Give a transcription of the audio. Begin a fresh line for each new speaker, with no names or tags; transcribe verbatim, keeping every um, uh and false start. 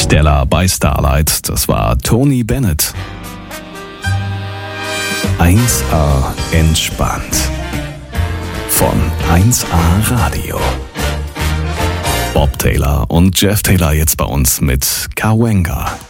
Stella bei Starlight, das war Tony Bennett. eins A entspannt. Von eins A Radio. Bob Taylor und Jeff Taylor jetzt bei uns mit Cahuenga.